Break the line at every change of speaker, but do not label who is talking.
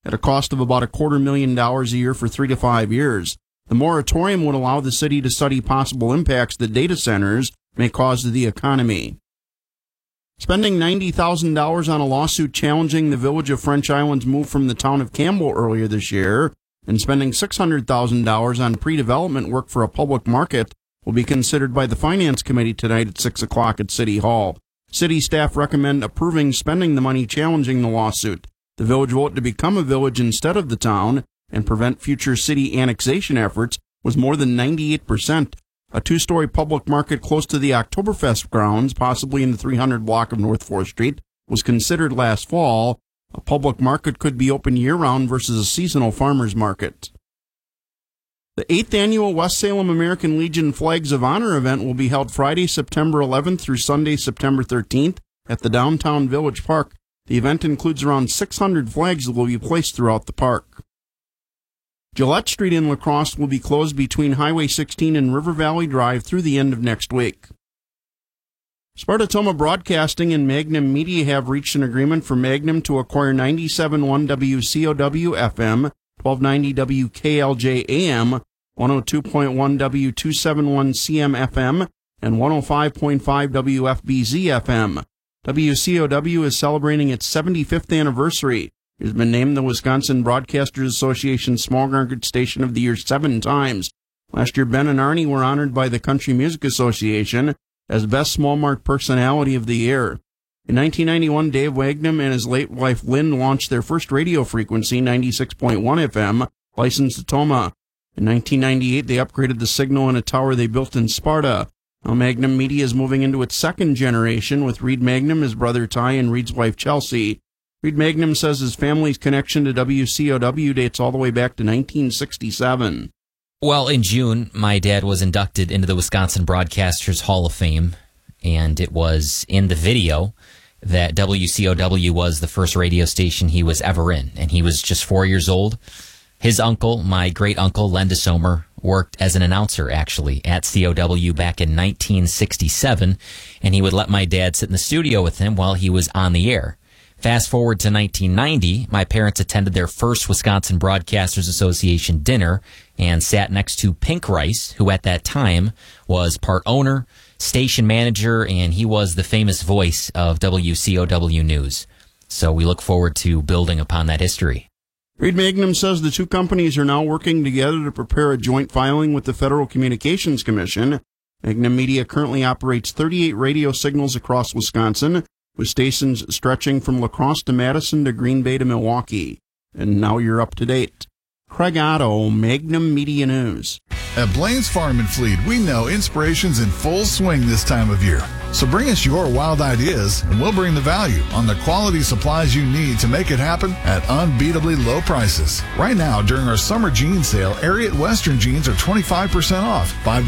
at a cost of about $250,000 a year for 3 to 5 years. The moratorium would allow the city to study possible impacts that data centers may cause to the economy. Spending $90,000 on a lawsuit challenging the Village of French Island's move from the town of Campbell earlier this year, and spending $600,000 on pre-development work for a public market will be considered by the Finance Committee tonight at 6 o'clock at City Hall. City staff recommend approving spending the money challenging the lawsuit. The village vote to become a village instead of the town and prevent future city annexation efforts was more than 98%. A two-story public market close to the Oktoberfest grounds, possibly in the 300 block of North 4th Street, was considered last fall. A public market could be open year-round versus a seasonal farmers market. The 8th Annual West Salem American Legion Flags of Honor event will be held Friday, September 11th through Sunday, September 13th at the downtown Village Park. The event includes around 600 flags that will be placed throughout the park. Gillette Street in La Crosse will be closed between Highway 16 and River Valley Drive through the end of next week. Spartatoma Broadcasting and Magnum Media have reached an agreement for Magnum to acquire 97.1 WCOW FM, 1290 WKLJ AM, 102.1 W271 CM FM, and 105.5 WFBZ FM. WCOW is celebrating its 75th anniversary. It has been named the Wisconsin Broadcasters Association Small Market Station of the Year 7 times. Last year, Ben and Arnie were honored by the Country Music Association as Best Small Mart Personality of the Year. In 1991, Dave Wagnum and his late wife Lynn launched their first radio frequency, 96.1 FM, licensed to Toma. In 1998, they upgraded the signal in a tower they built in Sparta. Now Magnum Media is moving into its second generation with Reed Magnum, his brother Ty, and Reed's wife Chelsea. Reed Magnum says his family's connection to WCOW dates all the way back to 1967.
Well, in June, my dad was inducted into the Wisconsin Broadcasters Hall of Fame, and it was in the video that WCOW was the first radio station he was ever in, and he was just 4 years old. His uncle, my great-uncle, Len DeSomer, worked as an announcer, actually, at COW back in 1967, and he would let my dad sit in the studio with him while he was on the air. Fast forward to 1990, my parents attended their first Wisconsin Broadcasters Association dinner and sat next to Pink Rice, who at that time was part owner, station manager, and he was the famous voice of WCOW News. So we look forward to building upon that history.
Reed Magnum says the two companies are now working together to prepare a joint filing with the Federal Communications Commission. Magnum Media currently operates 38 radio signals across Wisconsin, with stations stretching from La Crosse to Madison to Green Bay to Milwaukee. And now you're up to date. Craig Otto, Magnum Media News.
At Blaine's Farm and Fleet, we know inspiration's in full swing this time of year. So bring us your wild ideas, and we'll bring the value on the quality supplies you need to make it happen at unbeatably low prices. Right now, during our summer jean sale, Ariat Western jeans are 25% off. Buy